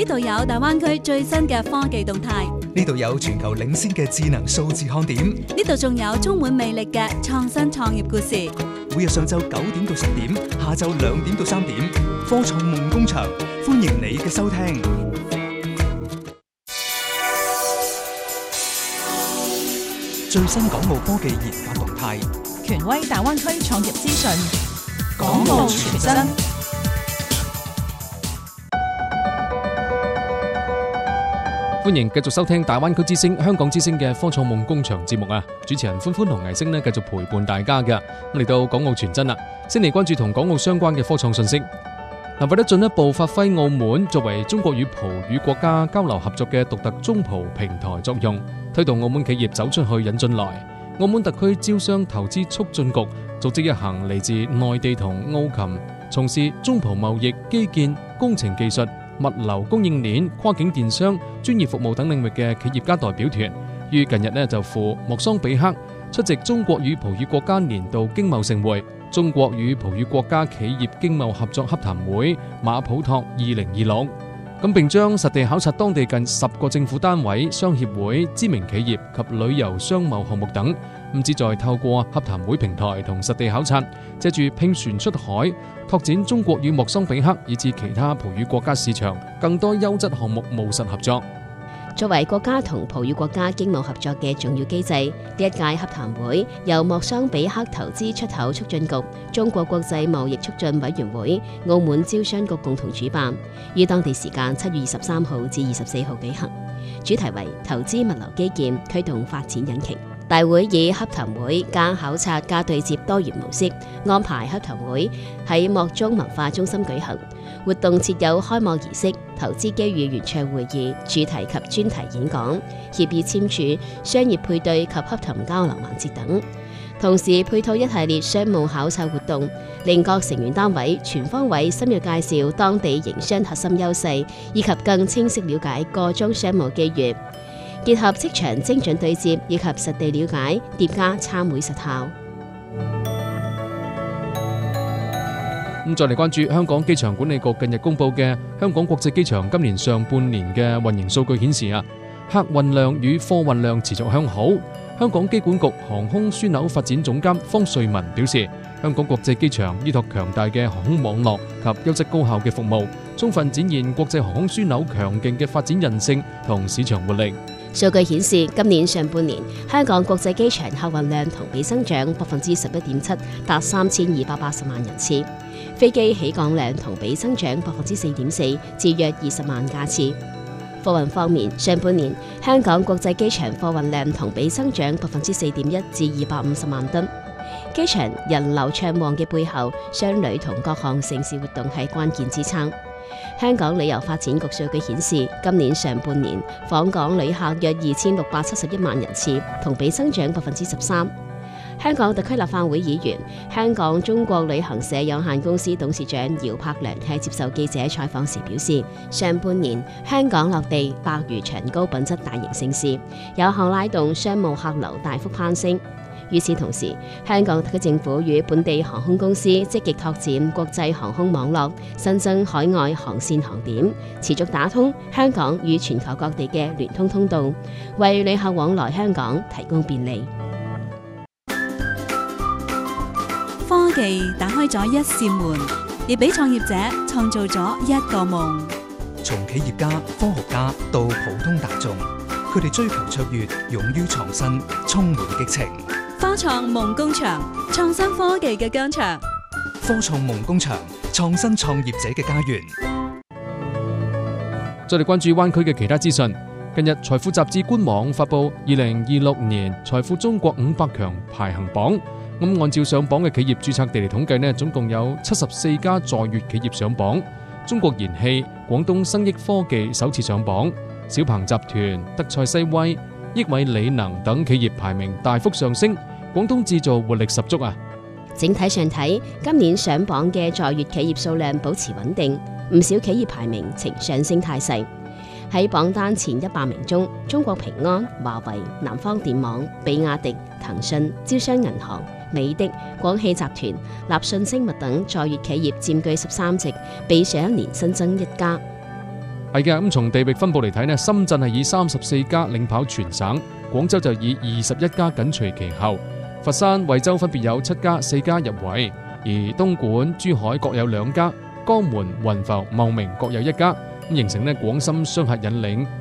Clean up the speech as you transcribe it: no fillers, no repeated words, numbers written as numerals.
呢度有大灣區最新嘅科技動態， 呢度有全球領先嘅智能數字看點， 呢度仲有充滿魅力嘅創新創業故事。 每日上晝9點到10點，下晝2點到3點，科創夢工場，歡迎你嘅收聽。最新港澳科技研發動態， 權威大灣區創業資訊， 港澳全真。 歡迎繼續收聽大灣區之聲、香港之聲嘅科創夢工場節目啊！主持人歡歡同倪星呢繼續陪伴大家嘅。咁嚟到港澳全真啦，先嚟關注同港澳相關嘅科創信息。為咗進一步發揮澳門作為中國與葡語國家交流合作嘅獨特中葡平台作用，推動澳門企業走出去引進來，澳門特區招商投資促進局組織一行嚟自內地同澳琴從事中葡貿易、基建、工程技術、物流供應鏈、跨境電商、專業服務等領域嘅企業家代表團，於近日就赴莫桑比克出席中國與葡語國家年度經貿盛會、中國與葡語國家企業經貿合作洽談會馬普托2026，並將實地考察當地近10個政府單位、商協會、知名企業及旅遊商貿項目等，旨在透過洽談會平台同實地考察，借住拼船出海，拓展中國與莫桑比克以至其他葡語國家市場更多優質項目務實合作。 作為國家同葡語國家經貿合作嘅重要機制，呢一屆洽談會由莫桑比克投資出口促進局、中國國際貿易促進委員會、澳門招商局共同主辦，於當地時間7月23號至24號舉行。主題為投資物流基建驅動發展引擎。大會以洽談會加考察加對接多元模式安排洽談會喺莫中文化中心舉行。活動設有開幕儀式、投資機遇圓桌會議、主題及專題演講、協議簽署、商業配對及洽談交流環節等，同時配套一系列商務考察活動，令各成員單位全方位深入介紹當地營商核心優勢，以及更清晰了解各種商務機遇，結合職場精準對接以及實地了解，疊加參會實效。 再嚟關注香港機場管理局近日公布嘅香港國際機場今年上半年嘅運營數據顯示客運量與貨運量持續向好。香港機管局航空樞紐發展總監方瑞文表示，香港國際機場依託強大嘅航空網絡及優質高效嘅服務，充分展現國際航空樞紐強勁嘅發展韌性同市場活力。 數據顯示，今年上半年香港國際機場客運量同比增長11.7%，達3280萬人次；飛機起降量同比增長4.4%，至約20萬架次。貨運方面，上半年香港國際機場貨運量同比增長4.1%，至250萬噸。機場人流暢旺嘅背後，商旅同各項盛事活動係關鍵支撐。香港旅遊發展局數據顯示，今年上半年訪港旅客約2671萬人次，同比增長13%。香港特區立法會議員、香港中國旅行社有限公司董事長姚柏良喺接受記者採訪時表示，上半年香港落地百餘場高品質大型盛事，有效拉動商務客流大幅攀升。與此同時，香港特區政府與本地航空公司積極拓展國際航空網絡，新增海外航線航點，持續打通香港與全球各地嘅聯通通道，為旅客往來香港提供便利。 科技打開咗一扇門，亦俾創業者創造咗一個夢。 從企業家、科學家到普通大眾，佢哋追求卓越，勇於創新，充滿激情。 科創夢工場，創新科技嘅疆場。 科創夢工場，創新創業者嘅家園。 再嚟關注灣區嘅其他資訊。近日財富雜誌官網發布2026年財富中國500強排行榜。按照上榜嘅企業註冊地嚟統計總共有74家在粵企業上榜。中國燃氣、廣東生益科技首次上榜，小鵬集團、德賽西威、億偉理能等企業排名大幅上升。廣東製造活力十足啊！ 整體上睇，今年上榜嘅在粵企業數量保持穩定，唔少企業排名呈上升態勢。喺榜單前100名中，中國平安、華為、南方電網、比亞迪、騰訊、招商銀行、美的、廣汽集團、立訊精密等在粵企業佔據13席，比上一年新增1家。 係嘅，咁從地域分佈嚟睇呢，深圳係以34家領跑全省，廣州就以21家緊隨其後，佛山、惠州分別有7家、4家入圍，而東莞、珠海各有2家，江門、雲浮、茂名各有1家，咁形成呢廣深雙核引領。